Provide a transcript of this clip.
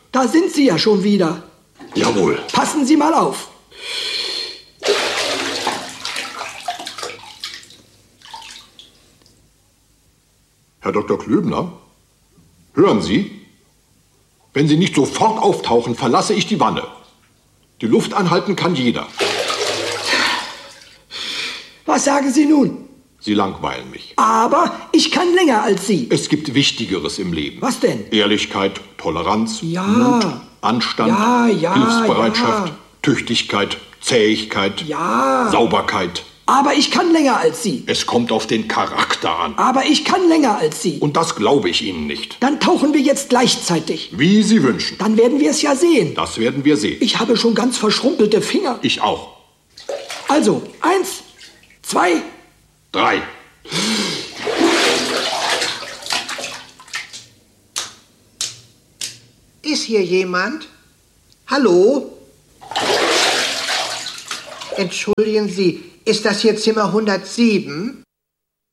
Da sind Sie ja schon wieder. Jawohl. Passen Sie mal auf. Herr Dr. Klöbner? Hören Sie? Wenn Sie nicht sofort auftauchen, verlasse ich die Wanne. Die Luft anhalten kann jeder. Was sagen Sie nun? Sie langweilen mich. Aber ich kann länger als Sie. Es gibt Wichtigeres im Leben. Was denn? Ehrlichkeit, Toleranz, Ja. Mut, Anstand, Ja, Hilfsbereitschaft, ja. Tüchtigkeit, Zähigkeit, Ja. Sauberkeit. Aber ich kann länger als Sie. Es kommt auf den Charakter an. Aber ich kann länger als Sie. Und das glaube ich Ihnen nicht. Dann tauchen wir jetzt gleichzeitig. Wie Sie wünschen. Dann werden wir es ja sehen. Das werden wir sehen. Ich habe schon ganz verschrumpelte Finger. Ich auch. Also, 1, 2, 3. Ist hier jemand? Hallo? Entschuldigen Sie, ist das hier Zimmer 107?